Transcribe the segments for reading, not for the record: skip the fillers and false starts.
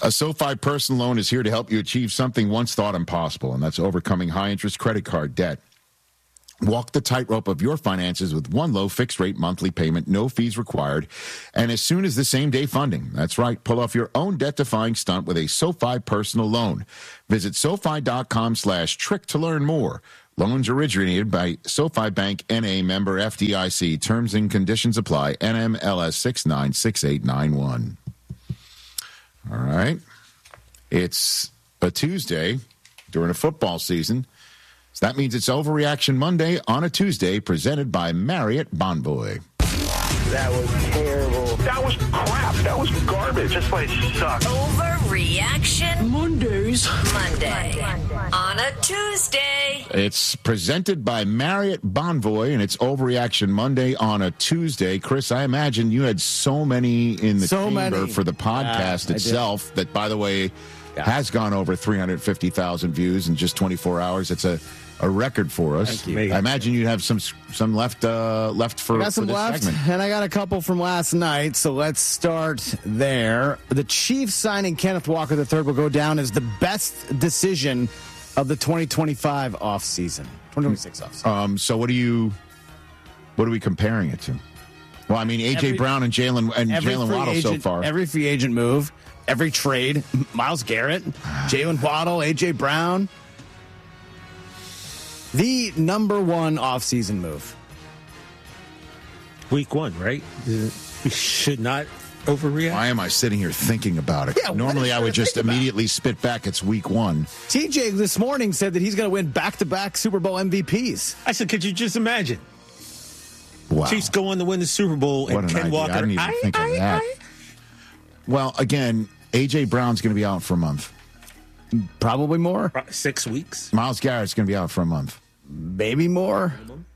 A SoFi personal loan is here to help you achieve something once thought impossible, and that's overcoming high-interest credit card debt. Walk the tightrope of your finances with one low fixed-rate monthly payment, no fees required, and as soon as the same-day funding. That's right. Pull off your own debt-defying stunt with a SoFi personal loan. Visit SoFi.com/trick to learn more. Loans originated by SoFi Bank N.A. member FDIC. Terms and conditions apply. NMLS 696891. All right. It's a Tuesday during a football season. So that means it's Overreaction Monday on a Tuesday, presented by Marriott Bonvoy. That was terrible. That was crap. That was garbage. This place sucks. Overreaction Mondays. Monday on a Tuesday. It's presented by Marriott Bonvoy, and it's Overreaction Monday on a Tuesday. Chris, I imagine you had so many in the chamber for the podcast itself that, by the way, has gone over 350,000 views in just 24 hours. It's a record for us. Thank you. I imagine you'd have some left for I got some this left, segment. and I got a couple from last night, so let's start there. The Chiefs signing Kenneth Walker III will go down as the best decision of the 2025 offseason, 2026 offseason. So what are we comparing it to? Well, I mean, A.J. Brown and Jalen Waddle so far. Every free agent move, every trade, Myles Garrett, Jalen Waddle, A.J. Brown. The number one offseason move. Week 1, right? We should not overreact. Why am I sitting here thinking about it? Yeah, Normally, I would just immediately spit back, it's week 1. TJ this morning said that he's going to win back-to-back Super Bowl MVPs. I said, could you just imagine? Wow. Chiefs go on to win the Super Bowl, What and an Ken idea. Walker. I didn't even think of that. Well, again, A.J. Brown's going to be out for a month. Probably more. 6 weeks. Myles Garrett's going to be out for a month. Maybe more.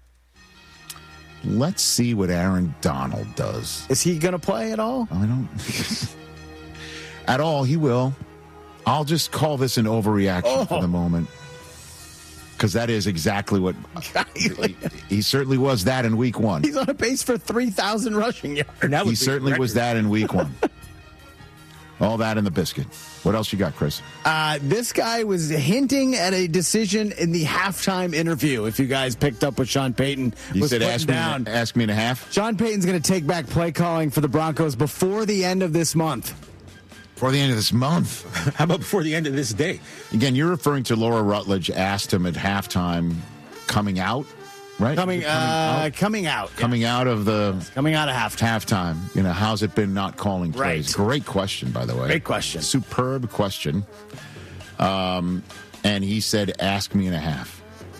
Let's see what Aaron Donald does. Is he going to play at all? I don't. At all, he will. I'll just call this an overreaction for the moment. Because that is exactly what he certainly was that in week 1. He's on a pace for 3,000 rushing yards. He certainly was that in week 1. All that in the biscuit. What else you got, Chris? This guy was hinting at a decision in the halftime interview. If you guys picked up what Sean Payton You was said putting ask me in a half? Sean Payton's going to take back play calling for the Broncos before the end of this month. Before the end of this month. How about before the end of this day? Again, you're referring to Laura Rutledge asked him at halftime coming out, right? Coming out. Coming out of halftime. You know, how's it been not calling plays? Right. Great question, by the way. Great question. Superb question. And he said, ask me in a half.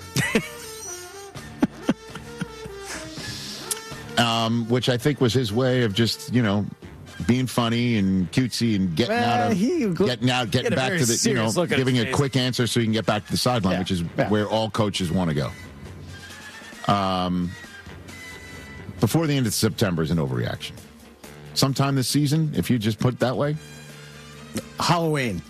Which I think was his way of just, being funny and cutesy and getting back to the, giving a quick answer so you can get back to the sideline, which is where all coaches want to go. Before the end of September is an overreaction. Sometime this season, if you just put it that way. Halloween.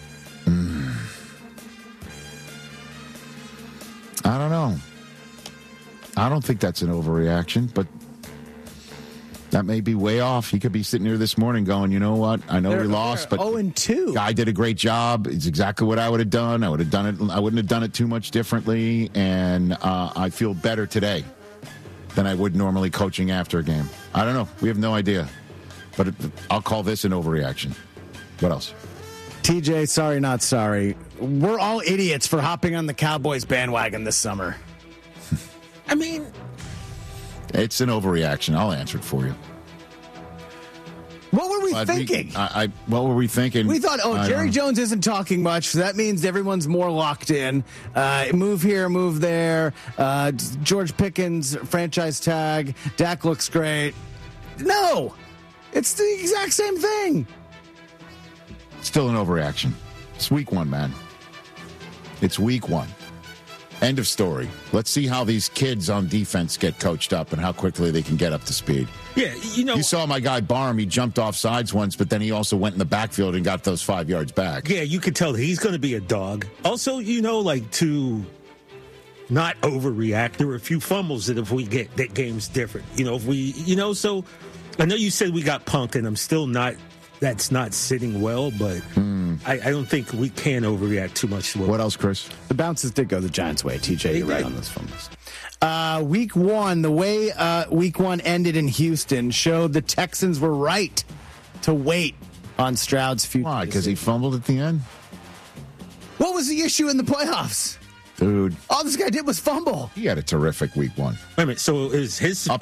I don't know. I don't think that's an overreaction, but that may be way off. He could be sitting here this morning going, you know what? I know we lost, but 0-2. Guy did a great job. It's exactly what I would have done. I would have done it. I wouldn't have done it too much differently, and I feel better today than I would normally coaching after a game. I don't know. We have no idea, but I'll call this an overreaction. What else? TJ, sorry, not sorry. We're all idiots for hopping on the Cowboys bandwagon this summer. I mean, it's an overreaction. I'll answer it for you. What were we thinking? What were we thinking? We thought, Jerry Jones isn't talking much, so that means everyone's more locked in. Move here, move there. George Pickens, franchise tag. Dak looks great. No, it's the exact same thing. Still an overreaction. It's week 1, man. It's week 1. End of story. Let's see how these kids on defense get coached up and how quickly they can get up to speed. Yeah, You saw my guy Barham. He jumped off sides once, but then he also went in the backfield and got those 5 yards back. Yeah, you could tell that he's going to be a dog. Also, to not overreact, there were a few fumbles that if we get, that game's different. So I know you said we got punked, and I'm still not, that's not sitting well, but I don't think we can overreact too much to What else, Chris? The bounces did go the Giants' way. TJ, They you're right did. on this fumbles. Week 1, the way Week 1 ended in Houston showed the Texans were right to wait on Stroud's future. Why? Because he fumbled at the end? What was the issue in the playoffs? Dude, All this guy did was fumble. he had a terrific week 1. Wait a minute. So is his Up